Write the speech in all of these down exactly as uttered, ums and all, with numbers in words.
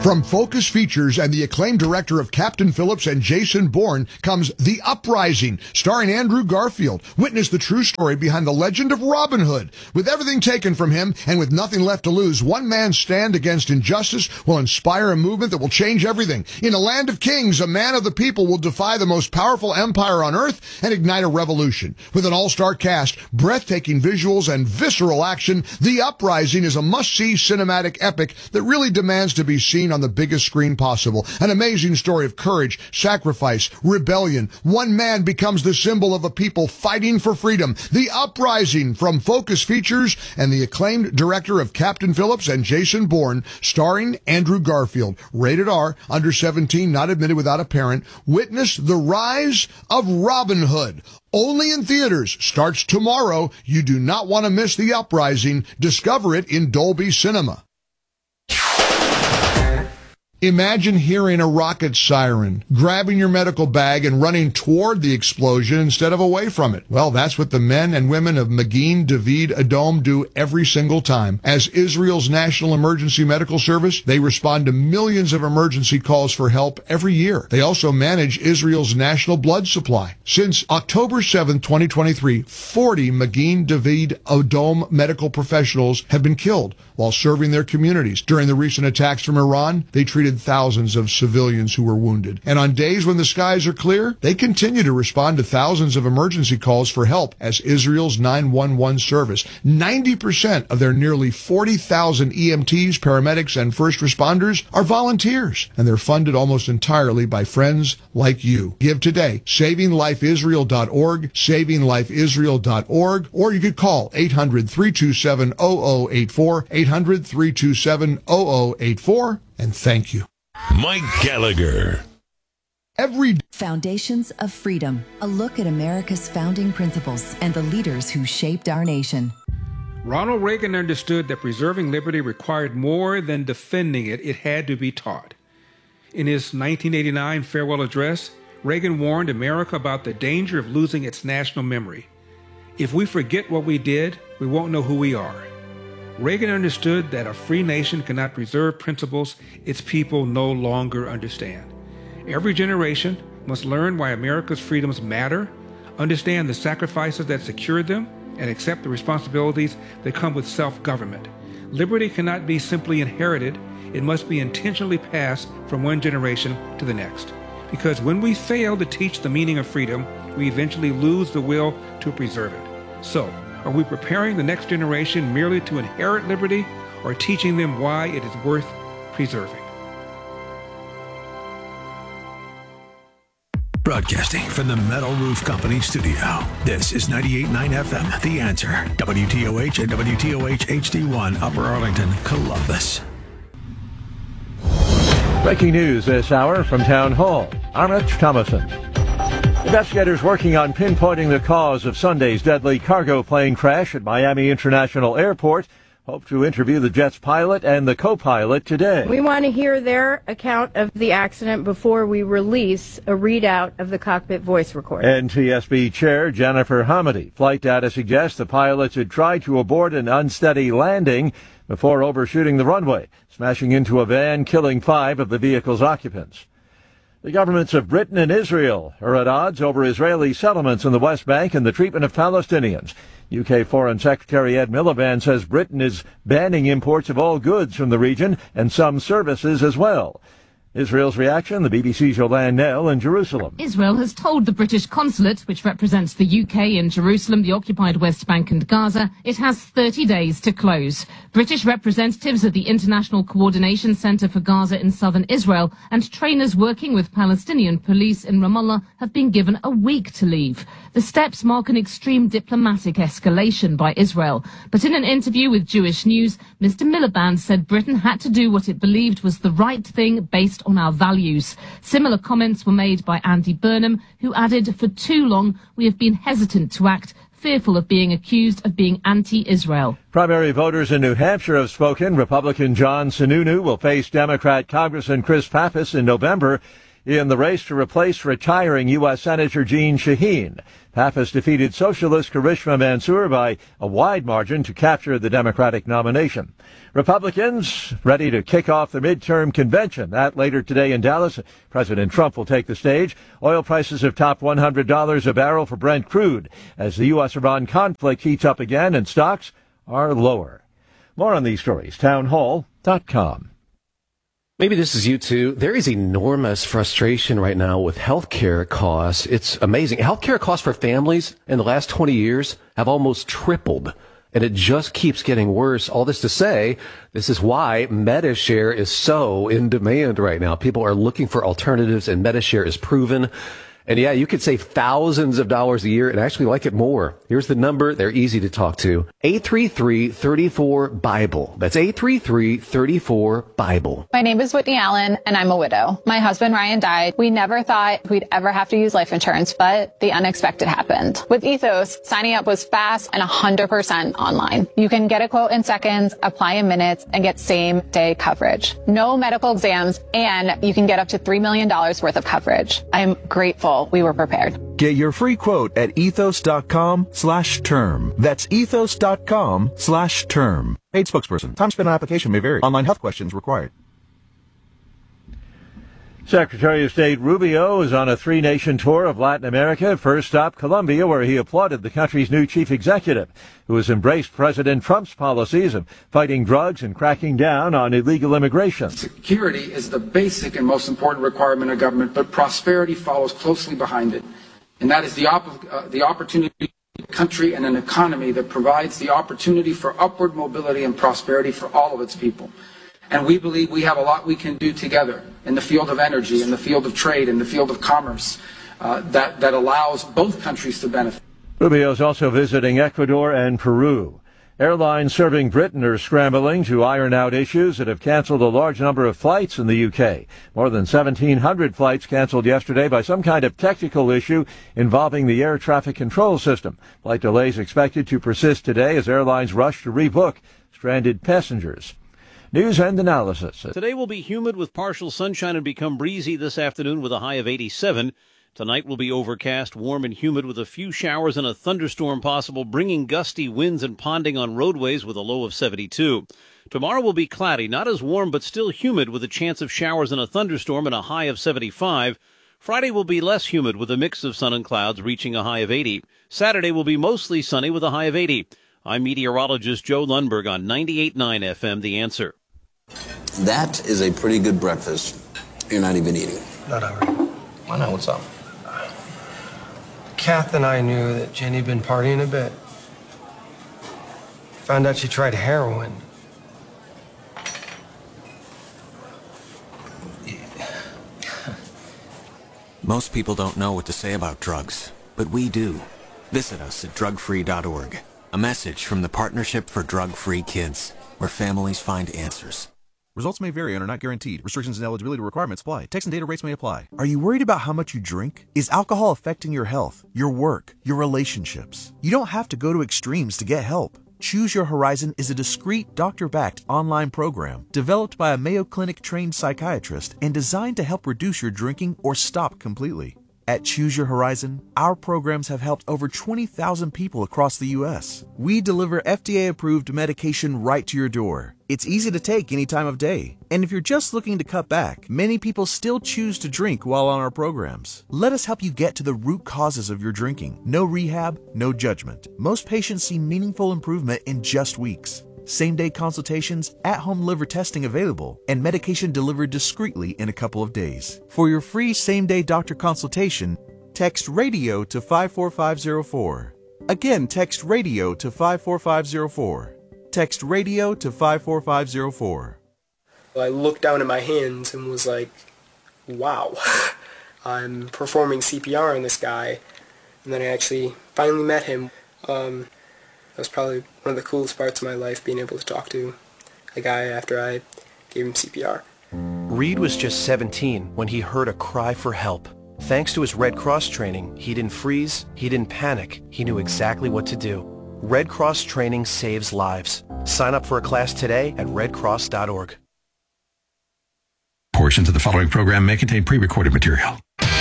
From Focus Features and the acclaimed director of Captain Phillips and Jason Bourne comes The Uprising, starring Andrew Garfield. Witness the true story behind the legend of Robin Hood. With everything taken from him and with nothing left to lose, one man's stand against injustice will inspire a movement that will change everything. In a land of kings, a man of the people will defy the most powerful empire on earth and ignite a revolution. With an all-star cast, breathtaking visuals, and visceral action, The Uprising is a must-see cinematic epic that really demands to be seen on the biggest screen possible. An amazing story of courage, sacrifice, rebellion. One man becomes the symbol of a people fighting for freedom. The Uprising from Focus Features and the acclaimed director of Captain Phillips and Jason Bourne, starring Andrew Garfield. Rated R, under seventeen, not admitted without a parent. Witness the rise of Robin Hood. Only in theaters. Starts tomorrow. You do not want to miss The Uprising. Discover it in Dolby Cinema. Imagine hearing a rocket siren, grabbing your medical bag and running toward the explosion instead of away from it. Well, that's what the men and women of Magen David Adom do every single time. As Israel's National Emergency Medical Service, they respond to millions of emergency calls for help every year. They also manage Israel's national blood supply. Since October seventh, twenty twenty-three, forty Magen David Adom medical professionals have been killed while serving their communities. During the recent attacks from Iran, they treated thousands of civilians who were wounded. And on days when the skies are clear, they continue to respond to thousands of emergency calls for help as Israel's nine one one service. ninety percent of their nearly forty thousand E M Ts, paramedics, and first responders are volunteers, and they're funded almost entirely by friends like you. Give today. saving life israel dot org, saving life israel dot org, or you could call eight hundred, three two seven, zero zero eight four, eight hundred, three two seven, zero zero eight four, and thank you. Mike Gallagher. Every Foundations of Freedom, a look at America's founding principles and the leaders who shaped our nation. Ronald Reagan understood that preserving liberty required more than defending it, it had to be taught. In his nineteen eighty-nine farewell address, Reagan warned America about the danger of losing its national memory. If we forget what we did, we won't know who we are. Reagan understood that a free nation cannot preserve principles its people no longer understand. Every generation must learn why America's freedoms matter, understand the sacrifices that secured them, and accept the responsibilities that come with self-government. Liberty cannot be simply inherited. It must be intentionally passed from one generation to the next. Because when we fail to teach the meaning of freedom, we eventually lose the will to preserve it. So, are we preparing the next generation merely to inherit liberty, or teaching them why it is worth preserving? Broadcasting from the Metal Roof Company studio, this is ninety-eight point nine F M, The Answer, W T O H and W T O H H D one, Upper Arlington, Columbus. Breaking news this hour from Town Hall. I'm Rich Thomason. Investigators working on pinpointing the cause of Sunday's deadly cargo plane crash at Miami International Airport hope to interview the jet's pilot and the co-pilot today. We want to hear their account of the accident before we release a readout of the cockpit voice recording. N T S B Chair Jennifer Hamady. Flight data suggests the pilots had tried to abort an unsteady landing before overshooting the runway, smashing into a van, killing five of the vehicle's occupants. The governments of Britain and Israel are at odds over Israeli settlements in the West Bank and the treatment of Palestinians. U K Foreign Secretary Ed Miliband says Britain is banning imports of all goods from the region and some services as well. Israel's reaction, the B B C's Yolande Nell in Jerusalem. Israel has told the British consulate, which represents the U K in Jerusalem, the occupied West Bank and Gaza, it has thirty days to close. British representatives at the International Coordination Centre for Gaza in southern Israel and trainers working with Palestinian police in Ramallah have been given a week to leave. The steps mark an extreme diplomatic escalation by Israel. But in an interview with Jewish News, Mister Miliband said Britain had to do what it believed was the right thing based on our values. Similar comments were made by Andy Burnham, who added, "For too long, we have been hesitant to act, fearful of being accused of being anti-Israel." Primary voters in New Hampshire have spoken. Republican John Sununu will face Democrat Congressman Chris Pappas in November. In the race to replace retiring U S Senator Jeanne Shaheen, Pappas defeated Socialist Karishma Mansour by a wide margin to capture the Democratic nomination. Republicans ready to kick off the midterm convention. That later today in Dallas. President Trump will take the stage. Oil prices have topped one hundred dollars a barrel for Brent crude as the U S Iran conflict heats up again and stocks are lower. More on these stories, town hall dot com. Maybe this is you too. There is enormous frustration right now with healthcare costs. It's amazing. Healthcare costs for families in the last twenty years have almost tripled, and it just keeps getting worse. All this to say, this is why Medi-Share is so in demand right now. People are looking for alternatives, and Medi-Share is proven. And yeah, you could save thousands of dollars a year and actually like it more. Here's the number. They're easy to talk to. eight three three, three four, BIBLE. That's eight three three, three four, BIBLE. My name is Whitney Allen, and I'm a widow. My husband, Ryan, died. We never thought we'd ever have to use life insurance, but the unexpected happened. With Ethos, signing up was fast and one hundred percent online. You can get a quote in seconds, apply in minutes, and get same-day coverage. No medical exams, and you can get up to three million dollars worth of coverage. I'm grateful we were prepared. Get your free quote at ethos.com slash term. That's ethos.com slash term. Paid spokesperson. Time spent on application may vary. Online health questions required. Secretary of State Rubio is on a three-nation tour of Latin America. First stop, Colombia, where he applauded the country's new chief executive, who has embraced President Trump's policies of fighting drugs and cracking down on illegal immigration. Security is the basic and most important requirement of government, but prosperity follows closely behind it. And that is the, op- uh, the opportunity a country and an economy that provides the opportunity for upward mobility and prosperity for all of its people. And we believe we have a lot we can do together in the field of energy, in the field of trade, in the field of commerce, uh, that, that allows both countries to benefit. Rubio is also visiting Ecuador and Peru. Airlines serving Britain are scrambling to iron out issues that have canceled a large number of flights in the U K. More than seventeen hundred flights canceled yesterday by some kind of technical issue involving the air traffic control system. Flight delays expected to persist today as airlines rush to rebook stranded passengers. News and analysis. Today will be humid with partial sunshine and become breezy this afternoon with a high of eighty-seven. Tonight will be overcast, warm and humid with a few showers and a thunderstorm possible, bringing gusty winds and ponding on roadways with a low of seventy-two. Tomorrow will be cloudy, not as warm but still humid with a chance of showers and a thunderstorm and a high of seventy-five. Friday will be less humid with a mix of sun and clouds reaching a high of eighty. Saturday will be mostly sunny with a high of eighty. I'm meteorologist Joe Lundberg on ninety-eight point nine F M, The Answer. That is a pretty good breakfast. You're not even eating. Not ever. Why not? What's up? Kath and I knew that Jenny had been partying a bit. Found out she tried heroin. Most people don't know what to say about drugs, but we do. Visit us at drug free dot org. A message from the Partnership for Drug-Free Kids, where families find answers. Results may vary and are not guareteed. Restrictions and eligibility requirements apply. Text and data rates may apply. Are you worried about how much you drink? Is alcohol affecting your health, your work, your relationships? You don't have to go to extremes to get help. Choose Your Horizon is a discreet, doctor-backed online program developed by a Mayo Clinic-trained psychiatrist and designed to help reduce your drinking or stop completely. At Choose Your Horizon, our programs have helped over twenty thousand people across the U S. We deliver F D A-approved medication right to your door. It's easy to take any time of day. And if you're just looking to cut back, many people still choose to drink while on our programs. Let us help you get to the root causes of your drinking. No rehab, no judgment. Most patients see meaningful improvement in just weeks. Same-day consultations, at-home liver testing available, and medication delivered discreetly in a couple of days. For your free same-day doctor consultation, text RADIO to five four five zero four. Again, text RADIO to five four five zero four. Text RADIO to five four five zero four. I looked down at my hands and was like, wow, I'm performing C P R on this guy. And then I actually finally met him. Um... That was probably one of the coolest parts of my life, being able to talk to a guy after I gave him C P R. Reed was just seventeen when he heard a cry for help. Thanks to his Red Cross training, he didn't freeze, he didn't panic, he knew exactly what to do. Red Cross training saves lives. Sign up for a class today at red cross dot org. Portions of the following program may contain pre-recorded material.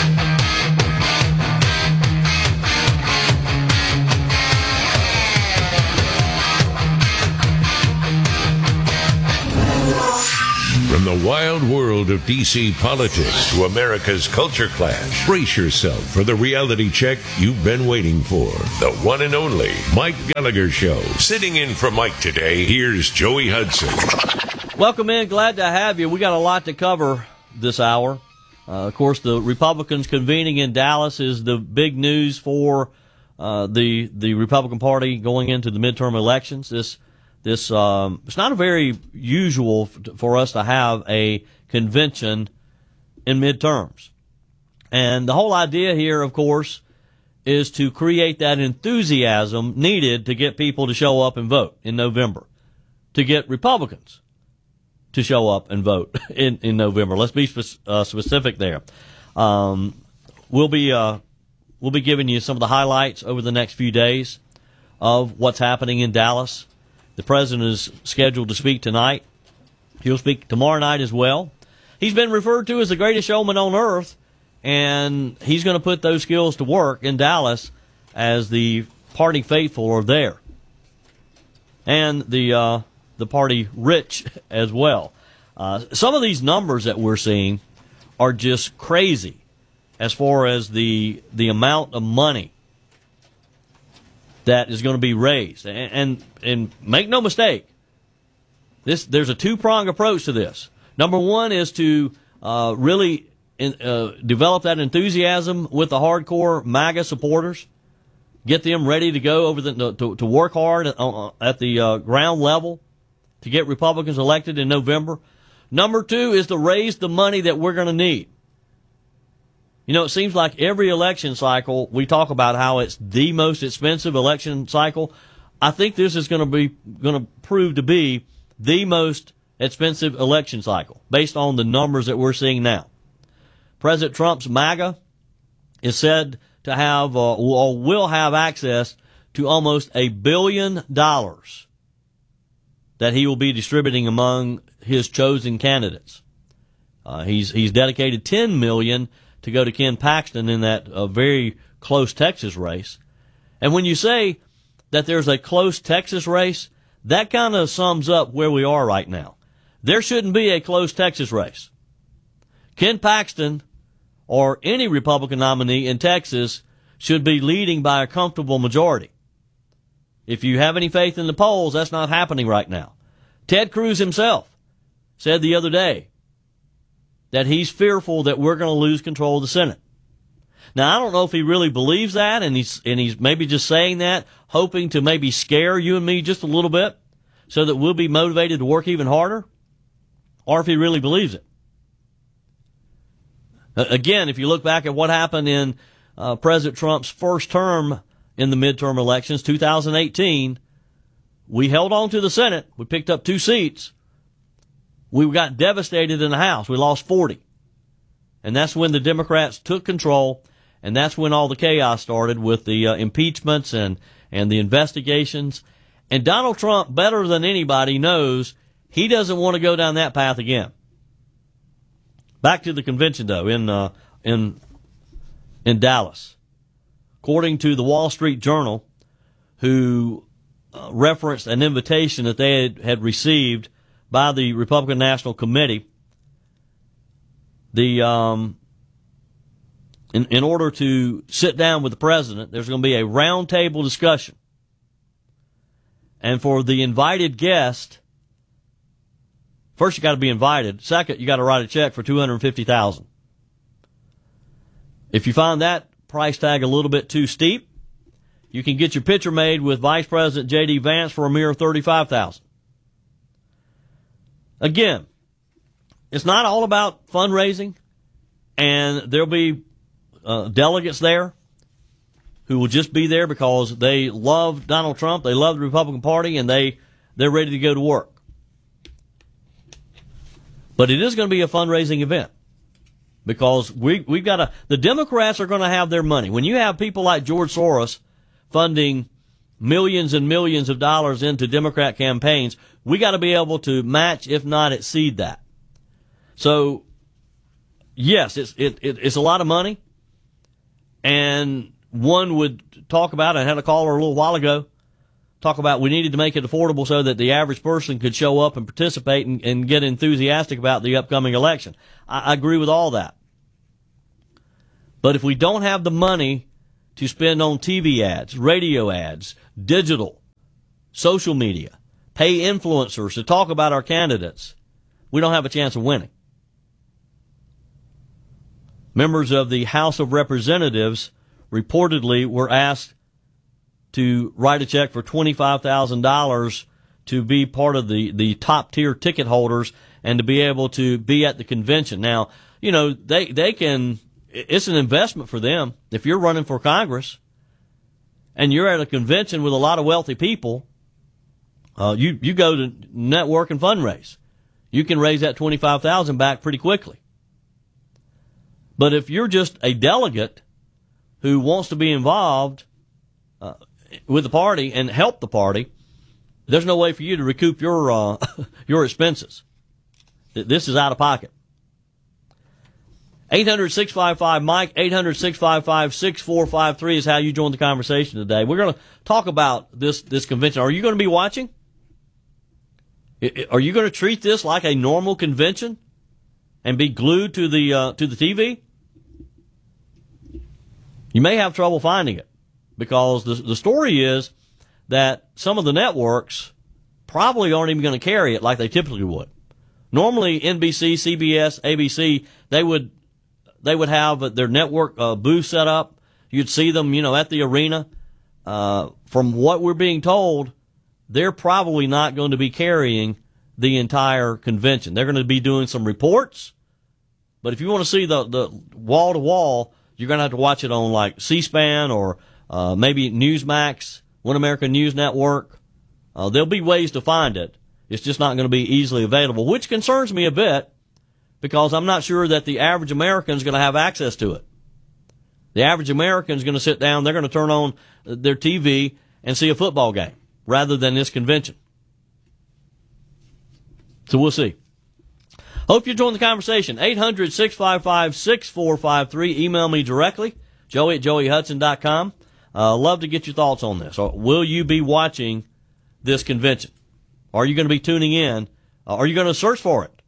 From the wild world of D C politics to America's culture clash, brace yourself for the reality check you've been waiting for. The one and only Mike Gallagher Show. Sitting in for Mike today, here's Joey Hudson. Welcome in. Glad to have you. We got a lot to cover this hour. Uh, of course, the Republicans convening in Dallas is the big news for uh, the the Republican Party going into the midterm elections. This This um, it's not a very usual for us to have a convention in midterms, and the whole idea here, of course, is to create that enthusiasm needed to get people to show up and vote in November, to get Republicans to show up and vote in, in November. Let's be spe- uh, specific there. Um, we'll be uh, we'll be giving you some of the highlights over the next few days of what's happening in Dallas. The president is scheduled to speak tonight. He'll speak tomorrow night as well. He's been referred to as the greatest showman on earth, and he's going to put those skills to work in Dallas as the party faithful are there, and the uh, the party rich as well. Uh, some of these numbers that we're seeing are just crazy as far as the the amount of money that is going to be raised. And, and and make no mistake, this there's a two-pronged approach to this. Number one is to uh, really in, uh, develop that enthusiasm with the hardcore MAGA supporters, get them ready to go over the to, to work hard at, uh, at the uh, ground level to get Republicans elected in November. Number two is to raise the money that we're going to need. You know, it seems like every election cycle, we talk about how it's the most expensive election cycle. I think this is going to be going to prove to be the most expensive election cycle based on the numbers that we're seeing now. President Trump's MAGA is said to have uh, or will have access to almost a billion dollars that he will be distributing among his chosen candidates. Uh, he's he's dedicated ten million dollars to go to Ken Paxton in that uh, very close Texas race. And when you say that there's a close Texas race, that kind of sums up where we are right now. There shouldn't be a close Texas race. Ken Paxton or any Republican nominee in Texas should be leading by a comfortable majority. If you have any faith in the polls, that's not happening right now. Ted Cruz himself said the other day that he's fearful that we're going to lose control of the Senate. Now, I don't know if he really believes that, and he's and he's maybe just saying that, hoping to maybe scare you and me just a little bit so that we'll be motivated to work even harder, or if he really believes it. Again, if you look back at what happened in uh, President Trump's first term in the midterm elections, two thousand eighteen, we held on to the Senate. We picked up two seats. We got devastated in the House. We lost forty. And that's when the Democrats took control, and that's when all the chaos started with the uh, impeachments and, and the investigations. And Donald Trump, better than anybody, knows he doesn't want to go down that path again. Back to the convention, though, in uh, in in Dallas. According to the Wall Street Journal, who uh, referenced an invitation that they had, had received by the Republican National Committee, the um, in, in order to sit down with the president, there's going to be a roundtable discussion. And for the invited guest, first you got to be invited. Second, you got to write a check for two hundred fifty thousand dollars. If you find that price tag a little bit too steep, you can get your picture made with Vice President J D Vance for a mere thirty-five thousand dollars. Again, it's not all about fundraising, and there'll be uh, delegates there who will just be there because they love Donald Trump, they love the Republican Party, and they, they're ready to go to work. But it is going to be a fundraising event because we, we've got to, the Democrats are going to have their money. When you have people like George Soros funding millions and millions of dollars into Democrat campaigns, we got to be able to match, if not exceed that. So yes, it's it, it it's a lot of money, and one would talk about. I had a caller a little while ago talk about we needed to make it affordable so that the average person could show up and participate and, and get enthusiastic about the upcoming election. I, I agree with all that. But if we don't have the money to spend on T V ads, radio ads, digital, social media, pay influencers to talk about our candidates, we don't have a chance of winning. Members of the House of Representatives reportedly were asked to write a check for twenty-five thousand dollars to be part of the, the top-tier ticket holders and to be able to be at the convention. Now, you know, they, they can, it's an investment for them. If you're running for Congress and you're at a convention with a lot of wealthy people, uh, you, you go to network and fundraise. You can raise that twenty-five thousand dollars back pretty quickly. But if you're just a delegate who wants to be involved uh, with the party and help the party, there's no way for you to recoup your uh, your expenses. This is out of pocket. eight hundred, six five five, Mike, eight hundred, six five five, six four five three is how you join the conversation today. We're going to talk about this, this convention. Are you going to be watching? Are you going to treat this like a normal convention and be glued to the uh, to the T V? You may have trouble finding it because the the story is that some of the networks probably aren't even going to carry it like they typically would. Normally, N B C, C B S, A B C, they would they would have their network uh, booth set up. You'd see them, you know, at the arena. Uh, from what we're being told, they're probably not going to be carrying the entire convention. They're going to be doing some reports, but if you want to see the the wall to wall, you're going to have to watch it on like C-SPAN or uh, maybe Newsmax, One American News Network. Uh, there'll be ways to find it. It's just not going to be easily available, which concerns me a bit because I'm not sure that the average American is going to have access to it. The average American is going to sit down, they're going to turn on their T V and see a football game rather than this convention. So we'll see. Hope you join the conversation. eight hundred, six five five, six four five three. Email me directly, joey at joey hudson dot com. Uh, love to get your thoughts on this. Or will you be watching this convention? Are you going to be tuning in? Uh, are you going to search for it?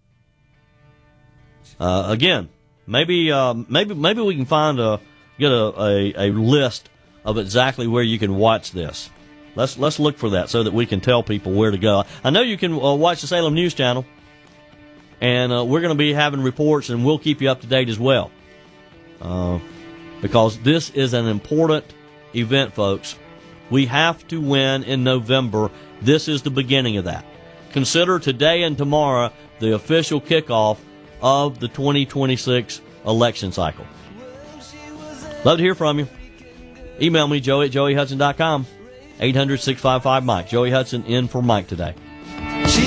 Uh, again, maybe uh, maybe maybe we can find a get a, a, a list of exactly where you can watch this. Let's let's look for that so that we can tell people where to go. I know you can uh, watch the Salem News Channel, and uh, we're going to be having reports, and we'll keep you up to date as well. Uh, because this is an important event, folks. We have to win in November. This is the beginning of that. Consider today and tomorrow the official kickoff of the twenty twenty-six election cycle. Love to hear from you. Email me, joey at joey hudson dot com. eight hundred, six five five, Mike. Joey Hudson in for Mike today.